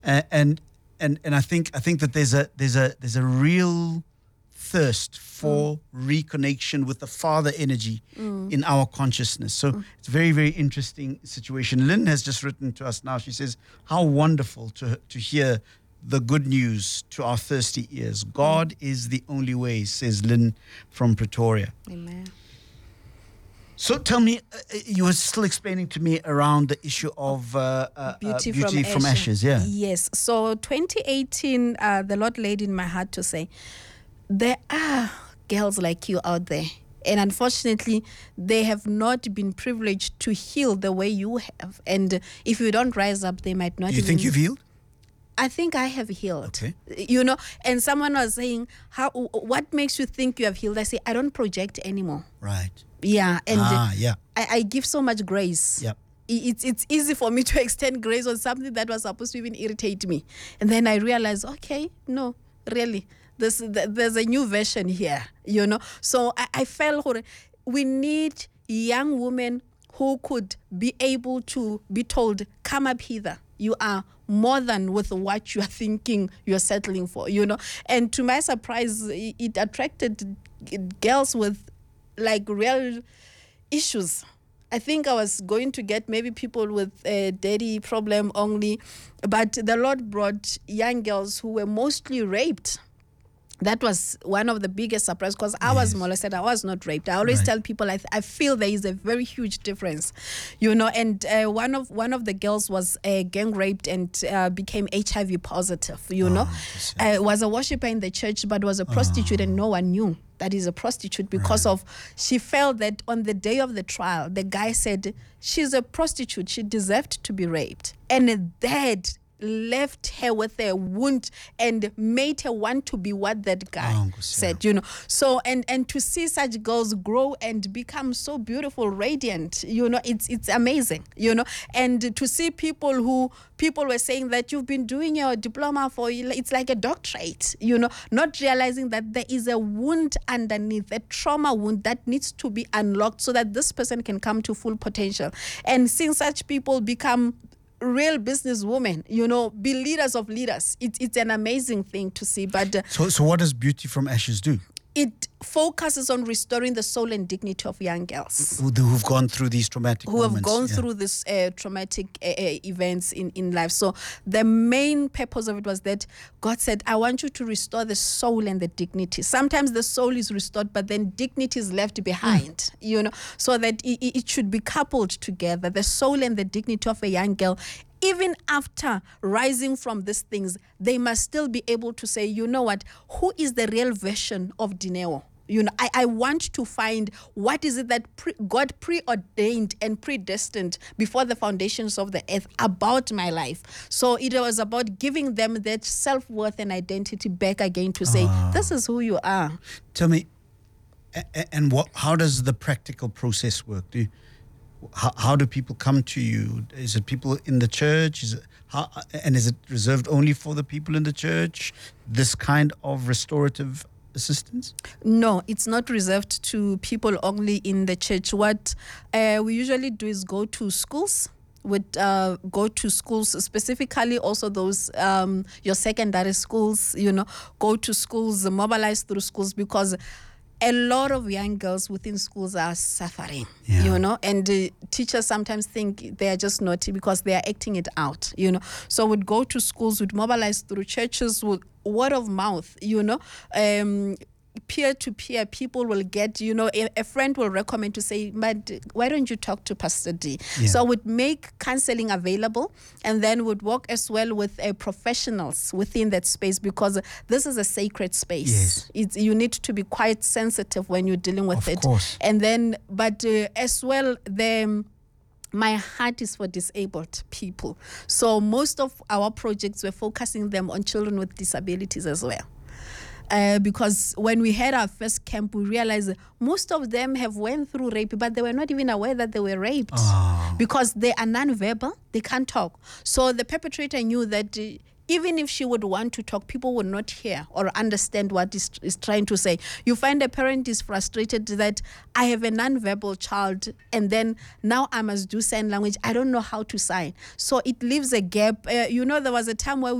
and I think that there's a real thirst for reconnection with the Father energy in our consciousness. So it's a very, very interesting situation. Lynn has just written to us now. She says, how wonderful to hear the good news to our thirsty ears. God is the only way, says Lynn from Pretoria. Amen. So tell me, you were still explaining to me around the issue of Beauty from ashes. Yeah. Yes. So 2018, the Lord laid in my heart to say, there are girls like you out there. And unfortunately, they have not been privileged to heal the way you have. And if you don't rise up, they might not. You think you've healed? I think I have healed. Okay. You know, and someone was saying, what makes you think you have healed? I say, I don't project anymore. Right. Yeah. And yeah. I give so much grace. Yep. It's easy for me to extend grace on something that was supposed to even irritate me. And then I realized, okay, no, really, there's a new version here, you know. So I felt we need young women who could be able to be told, come up hither. You are more than with what you are thinking you're settling for, you know. And to my surprise, it attracted girls with like real issues. I think I was going to get maybe people with a daddy problem only, but the Lord brought young girls who were mostly raped. That was one of the biggest surprises because I was molested. I was not raped. I always tell people I feel there is a very huge difference, you know. And one of the girls was gang raped and became HIV positive, you know. Was a worshiper in the church, but was a prostitute, and no one knew that is a prostitute because of she felt that on the day of the trial, the guy said she's a prostitute. She deserved to be raped, and that left her with a wound and made her want to be what that guy said, you know. So and to see such girls grow and become so beautiful, radiant, you know, it's amazing, you know. And to see people were saying that you've been doing your diploma for, it's like a doctorate, you know, not realizing that there is a wound underneath, a trauma wound that needs to be unlocked so that this person can come to full potential. And seeing such people become real businesswomen, you know, be leaders of leaders. It's an amazing thing to see. But so what does Beauty from Ashes do? It focuses on restoring the soul and dignity of young girls who've gone through these traumatic moments. Have gone through this traumatic events in life. So the main purpose of it was that God said, I want you to restore the soul and the dignity. Sometimes the soul is restored, but then dignity is left behind, you know, so that it should be coupled together, the soul and the dignity of a young girl. Even after rising from these things, they must still be able to say, you know what, who is the real version of Dineo? You know, I want to find what is it that God preordained and predestined before the foundations of the earth about my life. So it was about giving them that self-worth and identity back again to say, this is who you are. Tell me, and how does the practical process work? How do people come to you? Is it people in the church? Is it reserved only for the people in the church, this kind of restorative assistance? No, it's not reserved to people only in the church. What we usually do is go to schools. Would go to schools, specifically also those your secondary schools, you know, go to schools, mobilize through schools, because a lot of young girls within schools are suffering, you know, and teachers sometimes think they are just naughty because they are acting it out, you know. So we'd go to schools, we'd mobilize through churches, with word of mouth, you know, peer-to-peer, people will get, you know, a friend will recommend to say, but why don't you talk to Pastor D? So we'd make counseling available, and then would work as well with professionals within that space, because this is a sacred space. You need to be quite sensitive when you're dealing with it. Of course. And then, but as well, my heart is for disabled people. So most of our projects were focusing them on children with disabilities as well. Because when we had our first camp, we realized most of them have went through rape, but they were not even aware that they were raped because they are non-verbal, they can't talk. So the perpetrator knew that even if she would want to talk, people would not hear or understand what is trying to say. You find a parent is frustrated that I have a non-verbal child, and then now I must do sign language. I don't know how to sign. So it leaves a gap. There was a time where